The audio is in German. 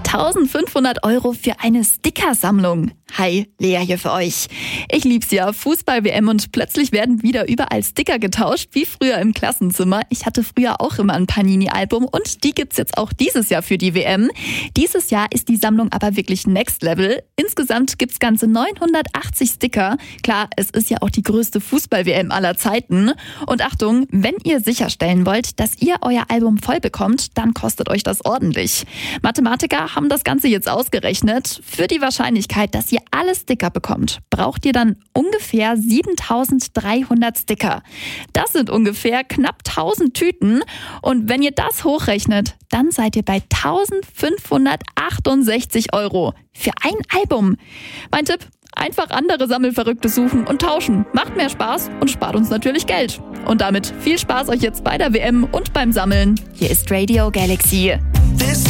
1500 € für eine Stickersammlung. Hi, Lea hier für euch. Ich lieb's ja, Fußball-WM und plötzlich werden wieder überall Sticker getauscht, wie früher im Klassenzimmer. Ich hatte früher auch immer ein Panini-Album und die gibt's jetzt auch dieses Jahr für die WM. Dieses Jahr ist die Sammlung aber wirklich Next Level. Insgesamt gibt's ganze 980 Sticker. Klar, es ist ja auch die größte Fußball-WM aller Zeiten. Und Achtung, wenn ihr sicherstellen wollt, dass ihr euer Album voll bekommt, dann kostet euch das ordentlich. Mathematiker haben das Ganze jetzt ausgerechnet. Für die Wahrscheinlichkeit, dass ihr alle Sticker bekommt, braucht ihr dann ungefähr 7300 Sticker. Das sind ungefähr knapp 1000 Tüten. Und wenn ihr das hochrechnet, dann seid ihr bei 1568 € für ein Album. Mein Tipp: einfach andere Sammelverrückte suchen und tauschen. Macht mehr Spaß und spart uns natürlich Geld. Und damit viel Spaß euch jetzt bei der WM und beim Sammeln. Hier ist Radio Galaxy.